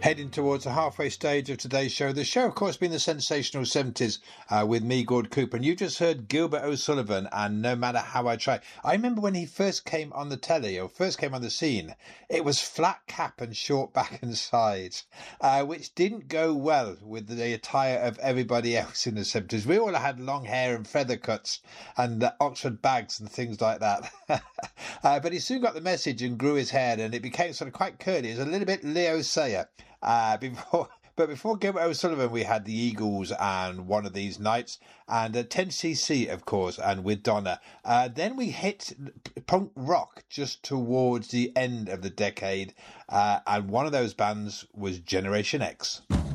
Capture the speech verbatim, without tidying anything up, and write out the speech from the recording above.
Heading towards the halfway stage of today's show. The show, of course, being the sensational seventies uh, with me, Gord Cooper. And you just heard Gilbert O'Sullivan and No Matter How I Try. I remember when he first came on the telly, or first came on the scene, it was flat cap and short back and sides, uh, which didn't go well with the attire of everybody else in the seventies. We all had long hair and feather cuts and uh, Oxford bags and things like that. uh, but he soon got the message and grew his hair, and it became sort of quite curly. It was a little bit Leo Sayer. Uh, before, but before Gilbert O'Sullivan, we had the Eagles and One of These Nights, and uh, ten C C, of course, and With Donna. Uh, then we hit punk rock just towards the end of the decade, uh, and one of those bands was Generation X.